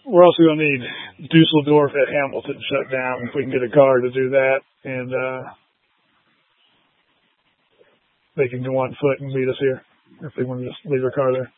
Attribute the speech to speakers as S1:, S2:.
S1: we're also going to need Dusseldorf at Hamilton shut down if we can get a car to do that, and they can go on foot and meet us here if they want to just leave their car there.